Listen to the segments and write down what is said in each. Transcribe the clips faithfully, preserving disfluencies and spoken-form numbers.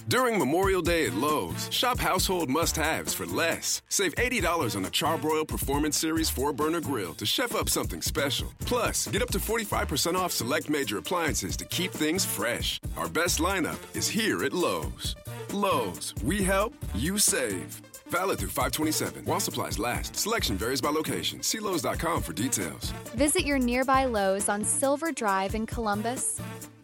During Memorial Day at Lowe's, shop household must-haves for less. Save eighty dollars on a Charbroil Performance Series four burner grill to chef up something special. Plus, get up to forty-five percent off select major appliances to keep things fresh. Our best lineup is here at Lowe's. Lowe's, we help, you save. Valid through five twenty-seven. While supplies last. Selection varies by location. See Lowe's dot com for details. Visit your nearby Lowe's on Silver Drive in Columbus.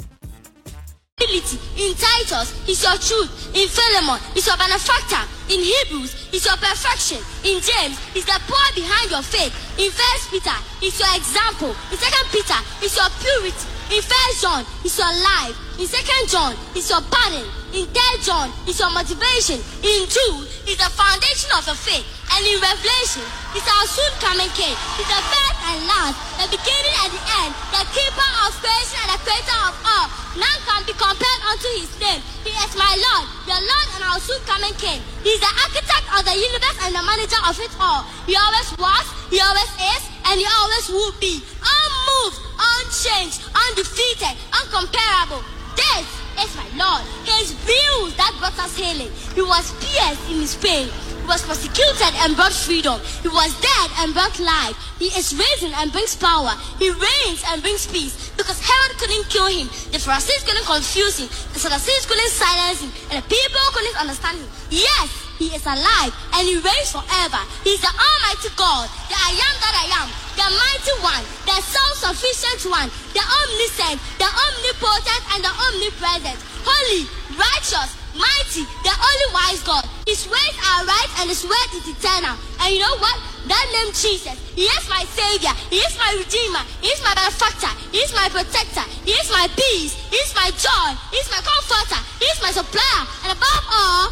In Titus, is your truth. In Philemon, is your benefactor. In Hebrews, is your perfection. In James, is the power behind your faith. In First Peter, is your example. In Second Peter, is your purity. In First John, is your life. In Second John, is your pardon. In Third John, is your motivation. In Jude, is the foundation of your faith. And in Revelation, is our soon coming King. Is the first and last, the beginning and the end, the keeper of creation and the creator of all. None can be compared unto his name. He is my Lord, your Lord and our soon coming King. He is the architect of the universe and the manager of it all. He always was, he always is, and he always will be. Unmoved, unchanged, undefeated, uncomparable. This is my Lord. His views that brought us healing. He was pierced in his pain. He was persecuted and brought freedom. He was dead and brought life. He is risen and brings power. He reigns and brings peace. Because Herod couldn't kill him. The Pharisees couldn't confuse him. The Sadducees couldn't silence him. And the people couldn't understand him. Yes, he is alive and he reigns forever. He is the Almighty God, the I am that I am, the mighty one, the self-sufficient one, the omniscient, the omnipotent, and the omnipresent. Holy, righteous, mighty, the only wise God. His ways are right and his word is eternal. And you know what? That name Jesus, he is my savior, he is my redeemer, he is my benefactor, he is my protector, he is my peace, he is my joy, he is my comforter, he is my supplier, and above all,